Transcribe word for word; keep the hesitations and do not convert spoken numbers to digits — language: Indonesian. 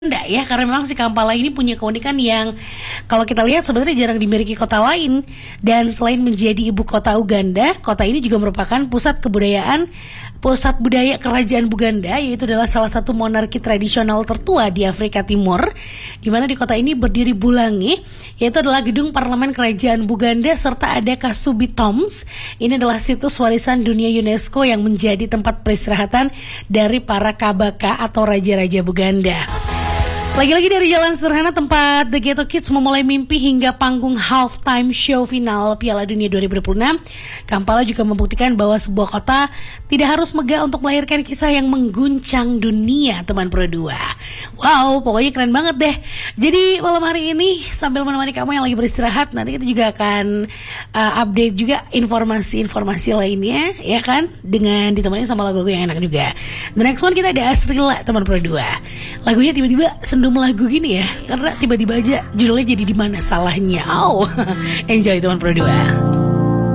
Enggak ya, karena memang si Kampala ini punya keunikan yang kalau kita lihat sebenarnya jarang dimiliki kota lain. Dan selain menjadi ibu kota Uganda, kota ini juga merupakan pusat kebudayaan, pusat budaya kerajaan Buganda, yaitu adalah salah satu monarki tradisional tertua di Afrika Timur, di mana di kota ini berdiri Bulangi, yaitu adalah gedung parlemen kerajaan Buganda, serta ada Kasubi Tombs. Ini adalah situs warisan dunia UNESCO yang menjadi tempat peristirahatan dari para kabaka atau raja-raja Buganda. Lagi-lagi dari jalan sederhana tempat The Ghetto Kids memulai mimpi hingga panggung halftime show final Piala Dunia dua ribu dua puluh enam, Kampala juga membuktikan bahwa sebuah kota tidak harus megah untuk melahirkan kisah yang mengguncang dunia, teman Pro dua. Wow, pokoknya keren banget deh. Jadi malam hari ini sambil menemani kamu yang lagi beristirahat, nanti kita juga akan uh, update juga informasi-informasi lainnya, ya kan? Dengan ditemani sama lagu-lagu yang enak juga. The next one kita ada Asrila, teman Pro dua. Lagunya tiba-tiba sendum lagu gini ya, karena tiba-tiba aja judulnya jadi di mana salahnya. Oh, enjoy teman Pro dua.